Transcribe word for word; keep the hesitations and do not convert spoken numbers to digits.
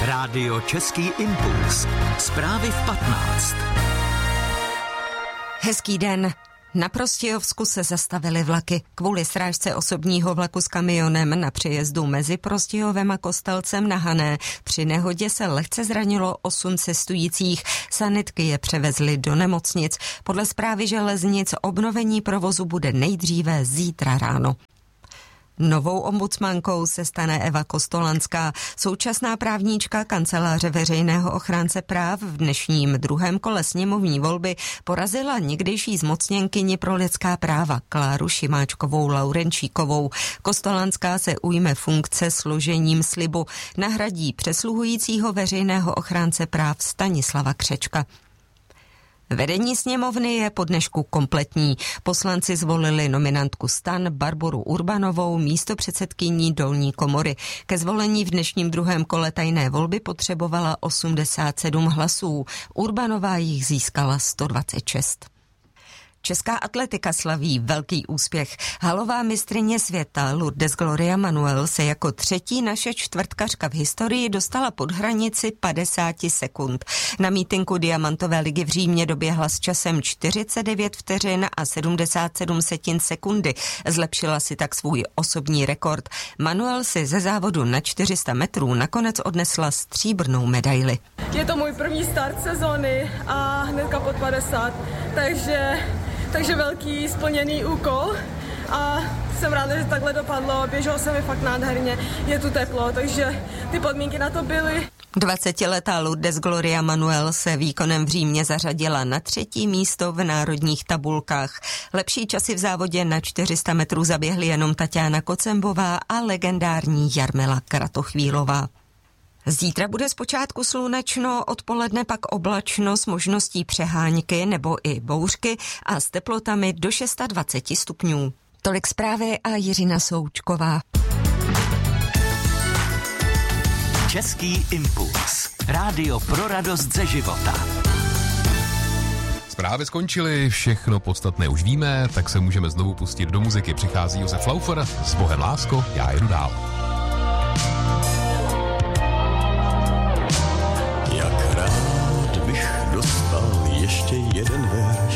Rádio Český impuls. Zprávy v patnáct. Hezký den. Na Prostějovsku se zastavily vlaky. Kvůli srážce osobního vlaku s kamionem na přejezdu mezi Prostějovem a Kostelcem na Hané při nehodě se lehce zranilo osm cestujících. Sanitky je převezly do nemocnic. Podle zprávy železnic obnovení provozu bude nejdříve zítra ráno. Novou ombudsmankou se stane Eva Kostolanská. Současná právníčka kanceláře veřejného ochránce práv v dnešním druhém kole sněmovní volby porazila někdejší zmocněnkyni pro lidská práva Kláru Šimáčkovou Laurenčíkovou. Kostolanská se ujme funkce složením slibu. Nahradí přesluhujícího veřejného ochránce práv Stanislava Křečka. Vedení sněmovny je po dnešku kompletní. Poslanci zvolili nominantku STAN Barboru Urbanovou místopředsedkyní dolní komory. Ke zvolení v dnešním druhém kole tajné volby potřebovala osmdesát sedm hlasů. Urbanová jich získala sto dvacet šest. Česká atletika slaví velký úspěch. Halová mistryně světa Lourdes Gloria Manuel se jako třetí naše čtvrtkařka v historii dostala pod hranici padesát sekund. Na mítinku Diamantové ligy v Římě doběhla s časem čtyřicet devět vteřin a sedmdesát sedm setin sekundy. Zlepšila si tak svůj osobní rekord. Manuel si ze závodu na čtyři sta metrů nakonec odnesla stříbrnou medaili. Je to můj první start sezóny a hnedka pod padesát, takže... Takže velký splněný úkol a jsem ráda, že takhle dopadlo, běželo se mi fakt nádherně, je tu teplo, takže ty podmínky na to byly. dvacetiletá Lourdes Gloria Manuel se výkonem v Římě zařadila na třetí místo v národních tabulkách. Lepší časy v závodě na čtyři sta metrů zaběhly jenom Taťána Kocembová a legendární Jarmila Kratochvílová. Zítra bude zpočátku slunečno, odpoledne pak oblačno s možností přehánky nebo i bouřky a s teplotami do dvacet šest stupňů. Tolik zprávy a Jiřina Součková. Český impuls. Rádio pro radost ze života. Zprávy skončily, všechno podstatné už víme, tak se můžeme znovu pustit do muziky. Přichází Josef Laufer s Bohem lásko, já jedu dál. Jak rád bych dostal ještě jeden ver